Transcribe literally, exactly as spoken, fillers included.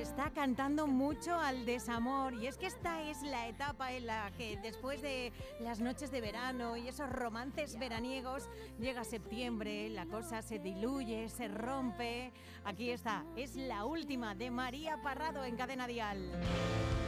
está cantando mucho al desamor, y es que esta es la etapa en la que después de las noches de verano y esos romances veraniegos llega septiembre, la cosa se diluye, se rompe. Aquí está, es la última de María Parrado en Cadena Dial.